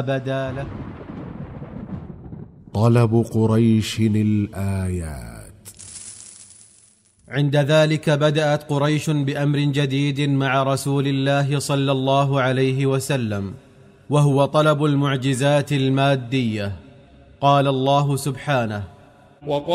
بدا له. طلب قريش الآيات. عند ذلك بدأت قريش بأمر جديد مع رسول الله صلى الله عليه وسلم، وهو طلب المعجزات المادية. قال الله سبحانه: